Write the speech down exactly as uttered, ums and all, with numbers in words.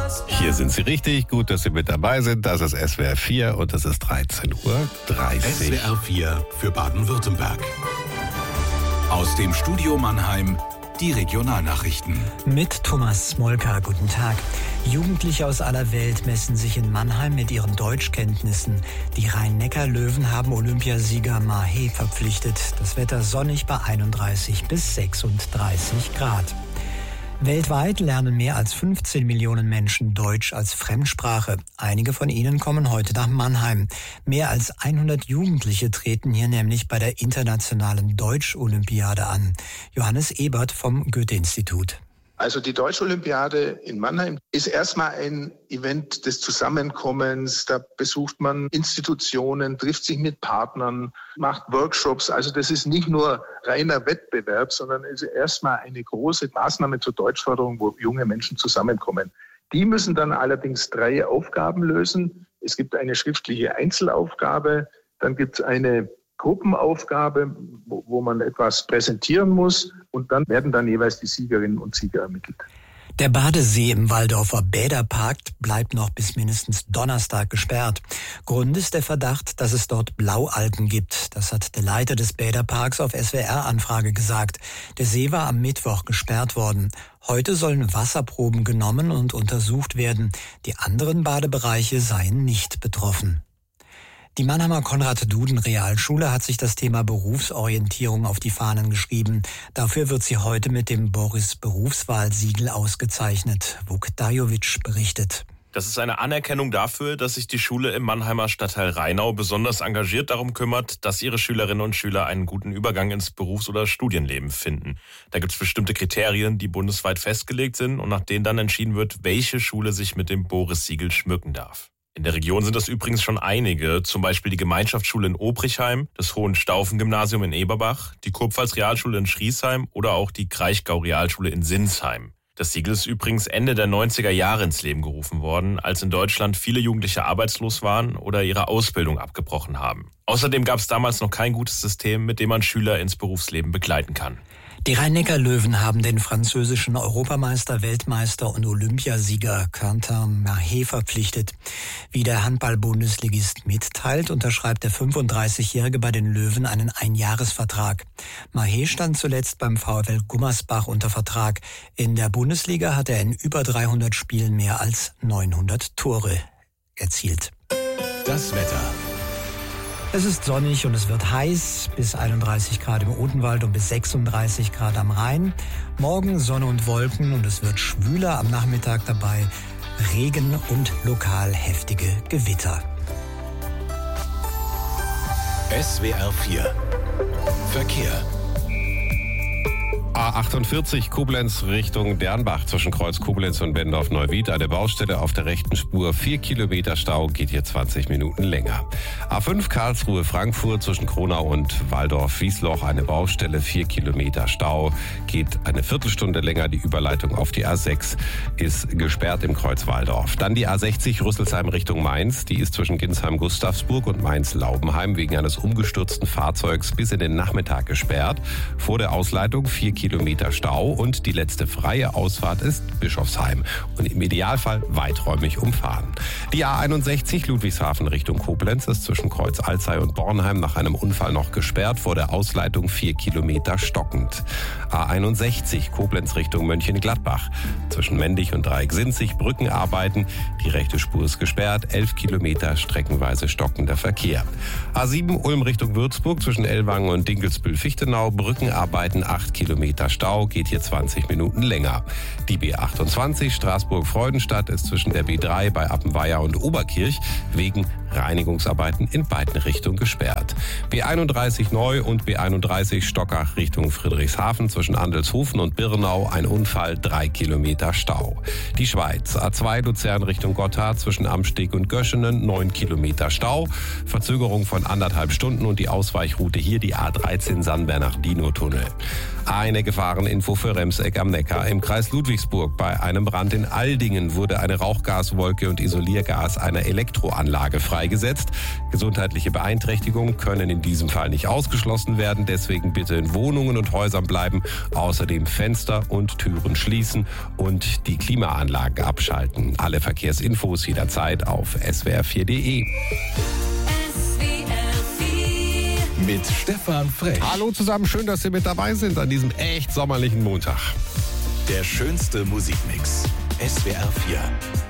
Hier sind Sie richtig. Gut, dass Sie mit dabei sind. Das ist S W R vier und es ist dreizehn Uhr dreißig. S W R vier für Baden-Württemberg. Aus dem Studio Mannheim die Regionalnachrichten. Mit Thomas Smolka, guten Tag. Jugendliche aus aller Welt messen sich in Mannheim mit ihren Deutschkenntnissen. Die Rhein-Neckar-Löwen haben Olympiasieger Mahé verpflichtet. Das Wetter sonnig bei einunddreißig bis sechsunddreißig Grad. Weltweit lernen mehr als fünfzehn Millionen Menschen Deutsch als Fremdsprache. Einige von ihnen kommen heute nach Mannheim. Mehr als hundert Jugendliche treten hier nämlich bei der internationalen Deutsch-Olympiade an. Johannes Ebert vom Goethe-Institut. Also die Deutsch-Olympiade in Mannheim ist erstmal ein Event des Zusammenkommens. Da besucht man Institutionen, trifft sich mit Partnern, macht Workshops. Also das ist nicht nur reiner Wettbewerb, sondern es ist erstmal eine große Maßnahme zur Deutschförderung, wo junge Menschen zusammenkommen. Die müssen dann allerdings drei Aufgaben lösen. Es gibt eine schriftliche Einzelaufgabe, dann gibt es eine Gruppenaufgabe, wo, wo man etwas präsentieren muss, und dann werden dann jeweils die Siegerinnen und Sieger ermittelt. Der Badesee im Waldorfer Bäderpark bleibt noch bis mindestens Donnerstag gesperrt. Grund ist der Verdacht, dass es dort Blaualgen gibt. Das hat der Leiter des Bäderparks auf S W R-Anfrage gesagt. Der See war am Mittwoch gesperrt worden. Heute sollen Wasserproben genommen und untersucht werden. Die anderen Badebereiche seien nicht betroffen. Die Mannheimer Konrad-Duden-Realschule hat sich das Thema Berufsorientierung auf die Fahnen geschrieben. Dafür wird sie heute mit dem Boris-Berufswahlsiegel ausgezeichnet. Vuk Dajovic berichtet. Das ist eine Anerkennung dafür, dass sich die Schule im Mannheimer Stadtteil Rheinau besonders engagiert darum kümmert, dass ihre Schülerinnen und Schüler einen guten Übergang ins Berufs- oder Studienleben finden. Da gibt es bestimmte Kriterien, die bundesweit festgelegt sind und nach denen dann entschieden wird, welche Schule sich mit dem Boris-Siegel schmücken darf. In der Region sind das übrigens schon einige, zum Beispiel die Gemeinschaftsschule in Obrichheim, das Hohenstaufen-Gymnasium in Eberbach, die Kurpfalz-Realschule in Schriesheim oder auch die Kraichgau-Realschule in Sinsheim. Das Siegel ist übrigens Ende der neunziger Jahre ins Leben gerufen worden, als in Deutschland viele Jugendliche arbeitslos waren oder ihre Ausbildung abgebrochen haben. Außerdem gab es damals noch kein gutes System, mit dem man Schüler ins Berufsleben begleiten kann. Die Rhein-Neckar-Löwen haben den französischen Europameister, Weltmeister und Olympiasieger Quentin Mahé verpflichtet. Wie der Handball-Bundesligist mitteilt, unterschreibt der fünfunddreißigjährige bei den Löwen einen Einjahresvertrag. Mahé stand zuletzt beim VfL Gummersbach unter Vertrag. In der Bundesliga hat er in über dreihundert Spielen mehr als neunhundert Tore erzielt. Das Wetter. Es ist sonnig und es wird heiß, bis einunddreißig Grad im Odenwald und bis sechsunddreißig Grad am Rhein. Morgen Sonne und Wolken und es wird schwüler, am Nachmittag dabei Regen und lokal heftige Gewitter. S W R vier Verkehr. A achtundvierzig Koblenz Richtung Dernbach zwischen Kreuz Koblenz und Bendorf-Neuwied. Eine Baustelle auf der rechten Spur. Vier Kilometer Stau, geht hier zwanzig Minuten länger. A fünf Karlsruhe Frankfurt zwischen Kronau und Waldorf-Wiesloch. Eine Baustelle, vier Kilometer Stau, geht eine Viertelstunde länger. Die Überleitung auf die A sechs ist gesperrt im Kreuz Waldorf. Dann die A sechzig Rüsselsheim Richtung Mainz. Die ist zwischen Ginsheim-Gustavsburg und Mainz-Laubenheim wegen eines umgestürzten Fahrzeugs bis in den Nachmittag gesperrt. Vor der Ausleitung vier Kilometer Stau und die letzte freie Ausfahrt ist Bischofsheim und im Idealfall weiträumig umfahren. Die A einundsechzig Ludwigshafen Richtung Koblenz ist zwischen Kreuz Alzey und Bornheim nach einem Unfall noch gesperrt, vor der Ausleitung vier Kilometer stockend. A einundsechzig Koblenz Richtung Mönchengladbach. Zwischen Mendig und Dreieck-Sinzig Brückenarbeiten. Die rechte Spur ist gesperrt, elf Kilometer streckenweise stockender Verkehr. A sieben Ulm Richtung Würzburg zwischen Ellwangen und Dinkelsbühl-Fichtenau Brückenarbeiten, acht Kilometer Stau, geht hier zwanzig Minuten länger. Die B achtundzwanzig Straßburg-Freudenstadt ist zwischen der B drei bei Appenweier und Oberkirch wegen Reinigungsarbeiten in beiden Richtungen gesperrt. B einunddreißig Neu und B einunddreißig Stockach Richtung Friedrichshafen zwischen Andelshofen und Birnau ein Unfall, drei Kilometer Stau. Die Schweiz, A zwei Luzern Richtung Gotthard zwischen Amsteg und Göschenen, neun Kilometer Stau. Verzögerung von anderthalb Stunden und die Ausweichroute hier die A dreizehn San-Bernardino-Tunnel. Eine Gefahreninfo für Remseck am Neckar. Im Kreis Ludwigsburg bei einem Brand in Aldingen wurde eine Rauchgaswolke und Isoliergas einer Elektroanlage frei. freigesetzt. Gesundheitliche Beeinträchtigungen können in diesem Fall nicht ausgeschlossen werden. Deswegen bitte in Wohnungen und Häusern bleiben. Außerdem Fenster und Türen schließen und die Klimaanlagen abschalten. Alle Verkehrsinfos jederzeit auf s w r vier punkt d e. Mit Stefan Frech. Hallo zusammen, schön, dass Sie mit dabei sind an diesem echt sommerlichen Montag. Der schönste Musikmix. S W R vier.